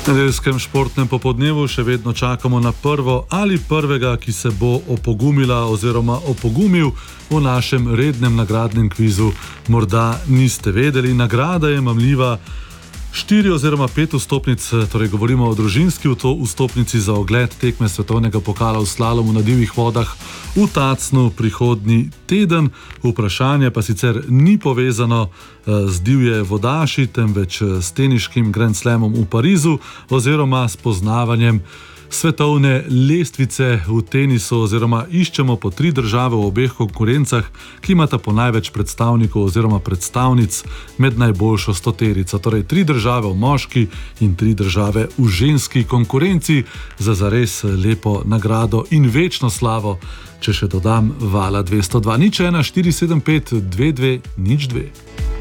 Na nedeljskem športnem popoldnevu še vedno čakamo na prvo ali prvega, ki se bo opogumila oziroma opogumil v našem rednem nagradnem kvizu. Morda niste vedeli, nagrada je mamljiva 4 oziroma 5 vstopnic, torej govorimo o družinski vstopnici za ogled tekme svetovnega pokala v slalomu na divjih vodah v Tacnu prihodnji teden. Vprašanje pa sicer ni povezano z divje vodaši, temveč s teniškim Grand Slamom v Parizu oziroma s poznavanjem svetovne lestvice v tenisu, oziroma iščemo po 3 države v obeh konkurencah, ki imata po največ predstavnikov oziroma predstavnic med najboljšo stoterico. Torej 3 države v moški in 3 države v ženski konkurenci za zares lepo nagrado in večno slavo, če še dodam Vala 202 01 475 22 02.